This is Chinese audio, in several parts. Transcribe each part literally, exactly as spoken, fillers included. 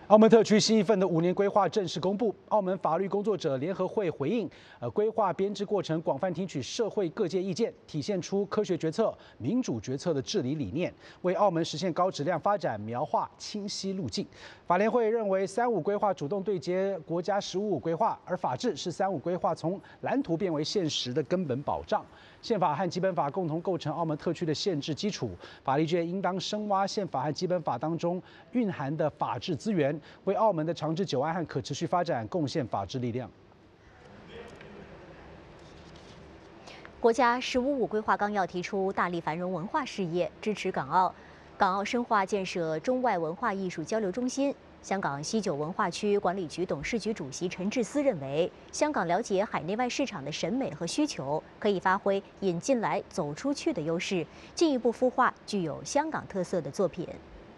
澳门特区新一份的五年规划正式公布。澳门法律工作者联合会回应，呃，规划编制过程广泛听取社会各界意见，体现出科学决策、民主决策的治理理念，为澳门实现高质量发展描画清晰路径。法联会认为，三五规划主动对接国家“十五五”规划，而法治是三五规划从蓝图变为现实的根本保障。宪法和基本法共同构成澳门特区的宪制基础，法律界应当深挖宪法和基本法当中蕴含的法治资源，为澳门的长治久安和可持续发展贡献法治力量。 国家“十五五”规划纲要提出，大力繁荣文化事业，支持港澳，港澳深化建设中外文化艺术交流中心。香港西九文化区管理局董事局主席陈智思认为，香港了解海内外市场的审美和需求，可以发挥引进来、走出去的优势，进一步孵化具有香港特色的作品。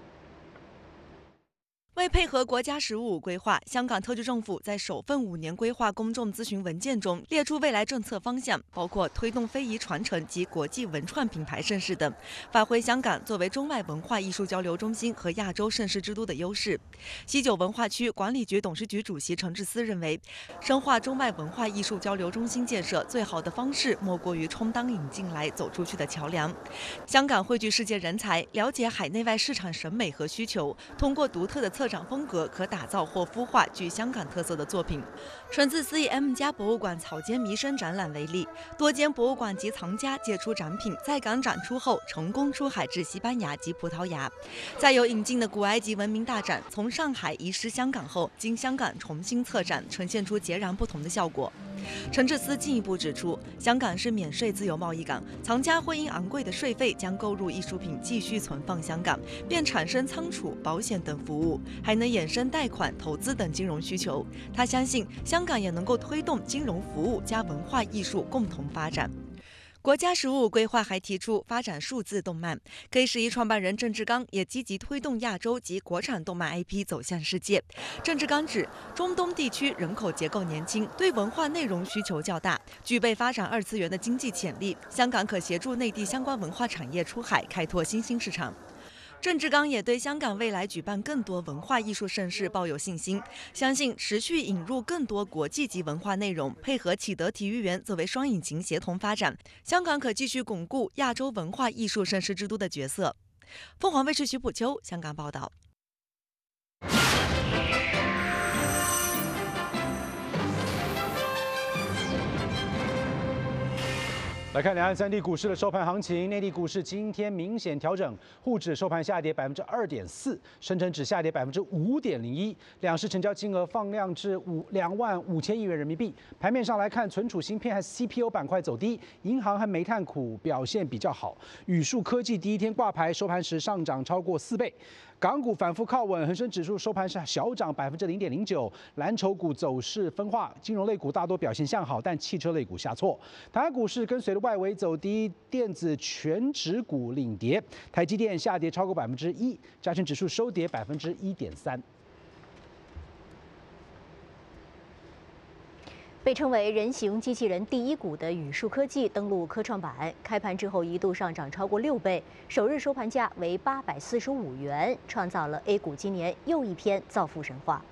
为配合国家“十五五”规划，香港特区政府在首份五年规划公众咨询文件中列出未来政策方向，包括推动非遗传承及国际文创品牌盛世等，发挥香港作为中外文化艺术交流中心和亚洲盛事之都的优势。西九文化区管理局董事局主席陈智思认为，深化中外文化艺术交流中心建设最好的方式，莫过于充当引进来、走出去的桥梁。香港汇聚世界人才，了解海内外市场审美和需求，通过独特的策展风格，可打造或孵化具香港特色的作品。陈智思以 M 家博物馆草间弥生展览为例，多间博物馆及藏家借出展品，在港展出后成功出海至西班牙及葡萄牙。再有引进的古埃及文明大展，从上海移师香港后，经香港重新策展，呈现出截然不同的效果。陈智思进一步指出，香港是免税自由贸易港，藏家会因昂贵的税费将购入艺术品继续存放香港，便产生仓储、保险等服务，还能衍生贷款、投资等金融需求。他相信香港也能够推动金融服务加文化艺术共同发展。国家“十五五”规划还提出发展数字动漫，可以使一创办人郑志刚也积极推动亚洲及国产动漫 I P 走向世界。郑志刚指，中东地区人口结构年轻，对文化内容需求较大，具备发展二次元的经济潜力。香港可协助内地相关文化产业出海，开拓新兴市场。郑志刚也对香港未来举办更多文化艺术盛事抱有信心，相信持续引入更多国际级文化内容，配合启德体育园作为双引擎协同发展，香港可继续巩固亚洲文化艺术盛事之都的角色。凤凰卫视徐浦秋香港报道。 来看两岸三地股市的收盘行情，内地股市今天明显调整，沪指收盘下跌百分之二点四，深成指下跌百分之五点零一，两市成交金额放量至五两万五千亿元人民币。盘面上来看，存储芯片和 C P U 板块走低，银行和煤炭股表现比较好。宇树科技第一天挂牌，收盘时上涨超过四倍。港股反复靠稳，恒生指数收盘是小涨百分之零点零九。蓝筹股走势分化，金融类股大多表现向好，但汽车类股下挫。台湾股市跟随着外围走低，电子全指股领跌，台积电下跌超过百分之一，加权指数收跌百分之一点三。 被称为人形机器人第一股的宇树科技登陆科创板，开盘之后一度上涨超过六倍，首日收盘价为八百四十五元，创造了 A 股今年又一篇造富神话。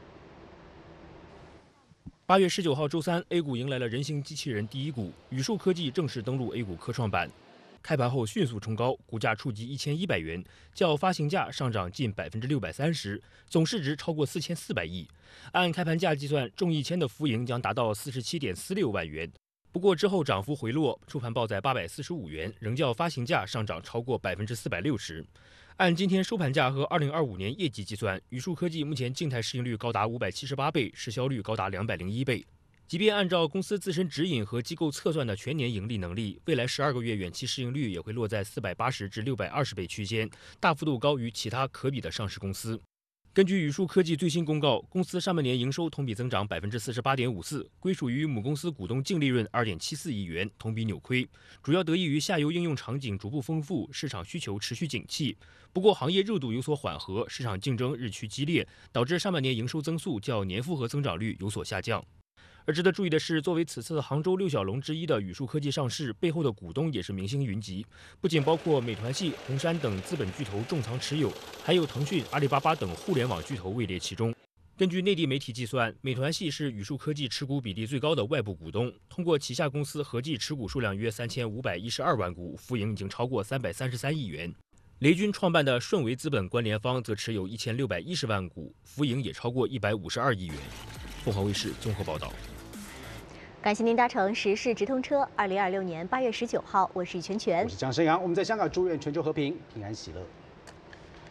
八月十九号周三 ，A 股迎来了人形机器人第一股，宇树科技正式登陆 A 股科创板。开盘后迅速冲高，股价触及一千一百元，较发行价上涨近百分之六百三十，总市值超过四千四百亿。按开盘价计算，中一千的浮盈将达到四十七点四六万元。不过之后涨幅回落，收盘报在八百四十五元，仍较发行价上涨超过百分之四百六十。按今天收盘价和二零二五年业绩计算，宇树科技目前静态市盈率高达五百七十八倍，市销率高达两百零一倍。即便按照公司自身指引和机构测算的全年盈利能力，未来十二个月远期市盈率也会落在四百八十至六百二十倍区间，大幅度高于其他可比的上市公司。根据宇树科技最新公告，公司上半年营收同比增长百分之四十八点五四，归属于母公司股东净利润二点七四亿元，同比扭亏，主要得益于下游应用场景逐步丰富，市场需求持续景气。不过行业热度有所缓和，市场竞争日趋激烈，导致上半年营收增速较年复合增长率有所下降。而值得注意的是，作为此次杭州六小龙之一的宇树科技上市，背后的股东也是明星云集，不仅包括美团系、红杉等资本巨头重仓持有，还有腾讯、阿里巴巴等互联网巨头位列其中。 根据内地媒体计算，美团系是宇树科技持股比例最高的外部股东，通过旗下公司合计持股数量约三千五百一十二万股，浮盈已经超过三百三十三亿元。雷军创办的顺为资本关联方则持有一千六百一十万股，浮盈也超过一百五十二亿元。凤凰卫视综合报道。 感谢您搭乘时事直通车。二零二六年八月十九号，我是全全， 我是江生阳。我们在香港祝愿全球和平、平安喜乐。